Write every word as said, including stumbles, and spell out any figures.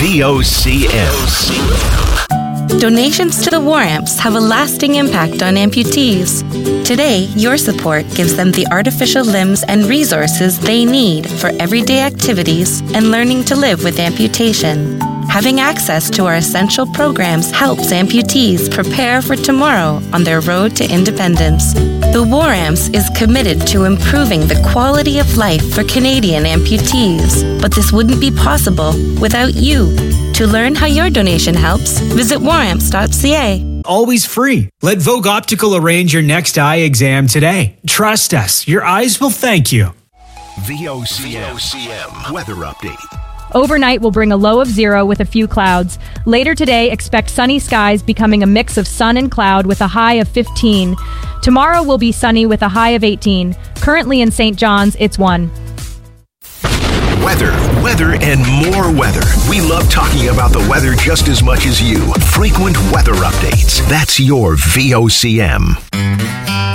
V O C M. Donations to the War Amps have a lasting impact on amputees. Today, your support gives them the artificial limbs and resources they need for everyday activities and learning to live with amputation. Having access to our essential programs helps amputees prepare for tomorrow on their road to independence. The War Amps is committed to improving the quality of life for Canadian amputees, but this wouldn't be possible without you. To learn how your donation helps, visit war amps dot c a. Always free. Let Vogue Optical arrange your next eye exam today. Trust us, your eyes will thank you. V O C M weather update. Overnight will bring a low of zero with a few clouds. Later today, expect sunny skies becoming a mix of sun and cloud with a high of fifteen. Tomorrow will be sunny with a high of eighteen. Currently in Saint John's, it's one. Weather, weather, and more weather. We love talking about the weather just as much as you. Frequent weather updates. That's your V O C M.